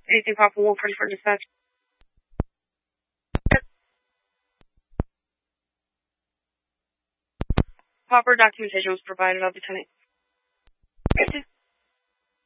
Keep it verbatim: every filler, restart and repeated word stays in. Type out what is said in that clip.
Anything Papa one forty for dispatch. Proper documentation was provided of Lieutenant.